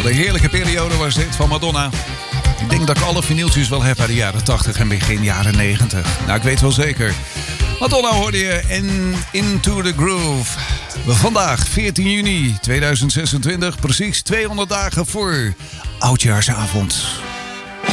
Wat een heerlijke periode was dit van Madonna. Ik denk dat ik alle vinyltjes wel heb uit de jaren 80 en begin jaren 90. Nou, ik weet wel zeker. Madonna hoorde je en Into the Groove. Vandaag, 14 juni 2026, precies 200 dagen voor Oudjaarsavond.